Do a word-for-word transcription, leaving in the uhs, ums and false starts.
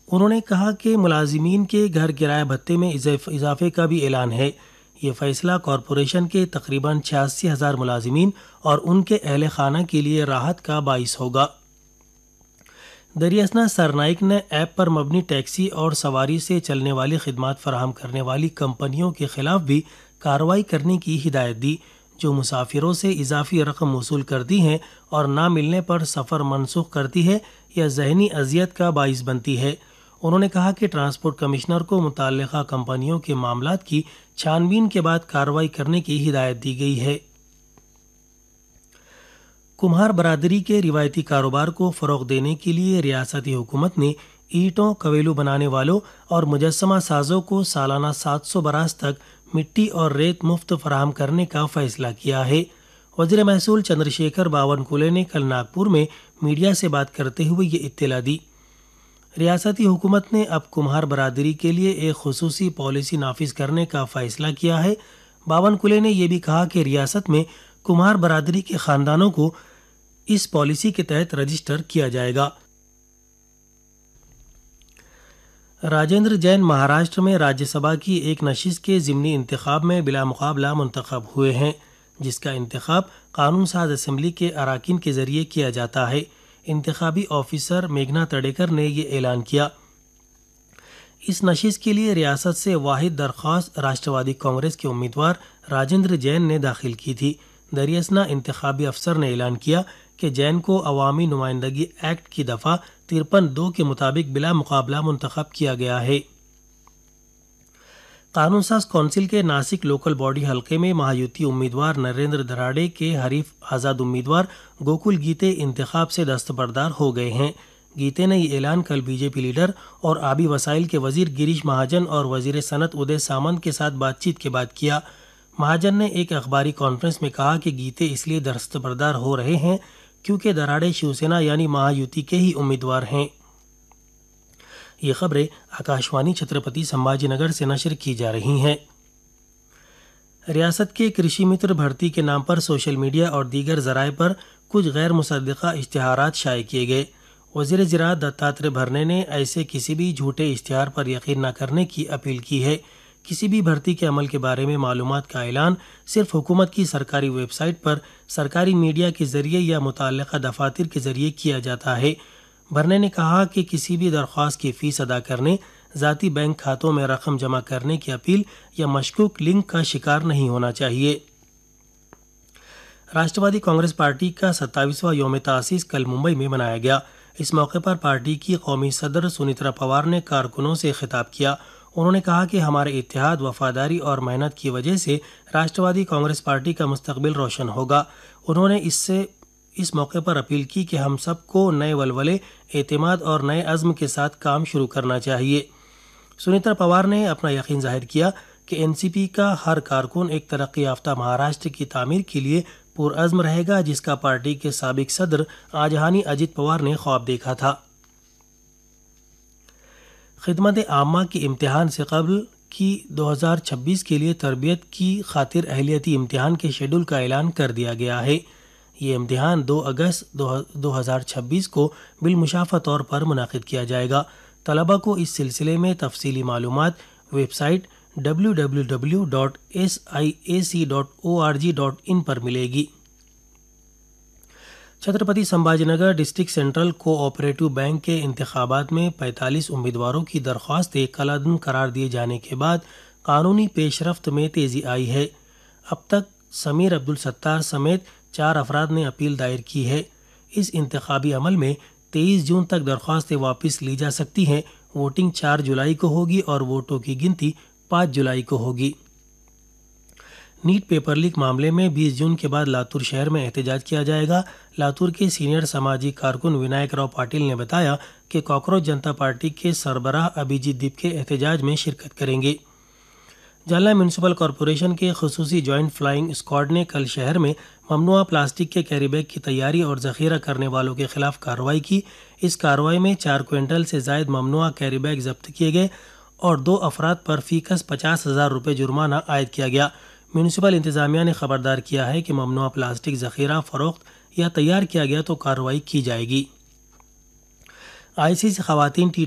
انہوں نے کہا کہ ملازمین کے گھر کرایہ بھتے میں اضافے کا بھی اعلان ہے۔ یہ فیصلہ کارپوریشن کے تقریباً چھیاسی ہزار ملازمین اور ان کے اہل خانہ کے لیے راحت کا باعث ہوگا۔ دریاسنا سرنائک نے ایپ پر مبنی ٹیکسی اور سواری سے چلنے والی خدمات فراہم کرنے والی کمپنیوں کے خلاف بھی کارروائی کرنے کی ہدایت دی، جو مسافروں سے اضافی رقم وصول کرتی ہیں اور نہ ملنے پر سفر منسوخ کرتی ہے یا ذہنی اذیت کا باعث بنتی ہے۔ انہوں نے کہا کہ ٹرانسپورٹ کمشنر کو متعلقہ کمپنیوں کے معاملات کی چھان بین کے بعد کارروائی کرنے کی ہدایت دی گئی ہے۔ کمہار برادری کے روایتی کاروبار کو فروغ دینے کے لیے ریاستی حکومت نے اینٹوں، کویلو بنانے والوں اور مجسمہ سازوں کو سالانہ سات سو براس تک مٹی اور ریت مفت فراہم کرنے کا فیصلہ کیا ہے۔ وزیر محصول چندر شیکھر باونکلے نے کل ناگپور میں میڈیا سے بات کرتے ہوئے یہ اطلاع دی۔ ریاستی حکومت نے اب کمہار برادری کے لیے ایک خصوصی پالیسی نافذ کرنے کا فیصلہ کیا ہے۔ باونکلے نے یہ بھی کہا کہ ریاست میں کمہار برادری کے خاندانوں کو اس پالیسی کے تحت رجسٹر کیا جائے گا۔ راجندر جین مہاراشٹر میں راجیہ سبھا کی ایک نشست کے ضمنی انتخاب میں بلا مقابلہ منتخب ہوئے ہیں، جس کا انتخاب قانون ساز اسمبلی کے اراکین کے ذریعے کیا جاتا ہے۔ انتخابی آفیسر میگھنا تڈیکر نے یہ اعلان کیا۔ اس نشست کے لیے ریاست سے واحد درخواست راشٹروادی کانگریس کے امیدوار راجندر جین نے داخل کی تھی۔ دریاسنا انتخابی افسر نے اعلان کیا کہ جین کو عوامی نمائندگی ایکٹ کی دفعہ ترپن دو کے مطابق بلا مقابلہ منتخب کیا گیا ہے۔ قانون ساز کونسل کے ناسک لوکل باڈی حلقے میں مہایوتی امیدوار نریندر دھراڑے کے حریف آزاد امیدوار گوکل گیتے انتخاب سے دستبردار ہو گئے ہیں۔ گیتے نے یہ اعلان کل بی جے پی لیڈر اور آبی وسائل کے وزیر گریش مہاجن اور وزیر صنعت ادے سامنت کے ساتھ بات چیت کے بعد کیا۔ مہاجن نے ایک اخباری کانفرنس میں کہا کہ گیتے اس لیے دستبردار ہو رہے ہیں کیونکہ دھراڑے شیو سینا یعنی مہایوتی کے ہی امیدوار ہیں۔ یہ خبریں آکاشوانی چھترپتی سمبھاجی نگر سے نشر کی جا رہی ہیں۔ ریاست کے کرشی متر بھرتی کے نام پر سوشل میڈیا اور دیگر ذرائع پر کچھ غیر مصدقہ اشتہارات شائع کیے گئے۔ وزیر زراعت دتاتریہ بھرنے نے ایسے کسی بھی جھوٹے اشتہار پر یقین نہ کرنے کی اپیل کی ہے۔ کسی بھی بھرتی کے عمل کے بارے میں معلومات کا اعلان صرف حکومت کی سرکاری ویب سائٹ پر، سرکاری میڈیا کے ذریعے یا متعلقہ دفاتر کے ذریعے کیا جاتا ہے۔ بھرنے نے کہا کہ کسی بھی درخواست کی فیس ادا کرنے، ذاتی بینک کھاتوں میں رقم جمع کرنے کی اپیل یا مشکوک لنک کا شکار نہیں ہونا چاہیے۔ راشٹروادی کانگریس پارٹی کا ستائیسواں یوم تاسیس کل ممبئی میں منایا گیا۔ اس موقع پر پارٹی کی قومی صدر سنیترا پوار نے کارکنوں سے خطاب کیا۔ انہوں نے کہا کہ ہمارے اتحاد، وفاداری اور محنت کی وجہ سے راشٹروادی کانگریس پارٹی کا مستقبل روشن ہوگا۔ انہوں نے اس سے اس موقع پر اپیل کی کہ ہم سب کو نئے ولولے، اعتماد اور نئے عزم کے ساتھ کام شروع کرنا چاہیے۔ سنیترا پوار نے اپنا یقین ظاہر کیا کہ این سی پی کا ہر کارکن ایک ترقی یافتہ مہاراشٹر کی تعمیر کے لیے پرعزم رہے گا، جس کا پارٹی کے سابق صدر آجہانی اجیت پوار نے خواب دیکھا تھا۔ خدمت عامہ کے امتحان سے قبل کی دو ہزار چھبیس کے لیے تربیت کی خاطر اہلیتی امتحان کے شیڈول کا اعلان کر دیا گیا ہے۔ یہ امتحان دو اگست دو ہزار چھبیس کو بالمشافہ طور پر منعقد کیا جائے گا۔ طلبہ کو اس سلسلے میں تفصیلی معلومات web site W W W dot S I a C dot O R G dot ان پر ملے گی۔ Chhatrapati Sambhaji Nagar district central cooperative bank کے انتخابات میں پینتالیس امیدواروں کی درخواستیں کالعدم قرار دیے جانے کے بعد قانونی پیش رفت میں تیزی آئی ہے۔ اب تک سمیر عبدالستار سمیت چار افراد نے اپیل دائر کی ہے۔ اس انتخابی عمل میں تیئیس جون تک درخواستیں واپس لی جا سکتی ہیں۔ ووٹنگ چار جولائی کو ہوگی اور ووٹوں کی گنتی پانچ جولائی کو ہوگی۔ نیٹ پیپر لیک معاملے میں بیس جون کے بعد لاتور شہر میں احتجاج کیا جائے گا۔ لاتور کے سینئر سماجی کارکن ونائک راؤ پاٹل نے بتایا کہ کاکروچ جنتا پارٹی کے سربراہ ابھیجیت دیپکے احتجاج میں شرکت کریں گے۔ جالنہ میونسپل کارپوریشن کے خصوصی جوائنٹ فلائنگ اسکواڈ نے کل شہر میں ممنوعہ پلاسٹک کے کیری بیگ کی تیاری اور ذخیرہ کرنے والوں کے خلاف کارروائی کی۔ اس کارروائی میں چار کوئنٹل سے زائد ممنوعہ کیری بیگ ضبط کیے گئے اور دو افراد پر فی کس پچاس ہزار روپے جرمانہ عائد کیا گیا۔ میونسپل انتظامیہ نے خبردار کیا ہے کہ ممنوعہ پلاسٹک ذخیرہ فروخت یا تیار کیا گیا تو کارروائی کی جائے گی۔ آئی سی سی خواتین ٹی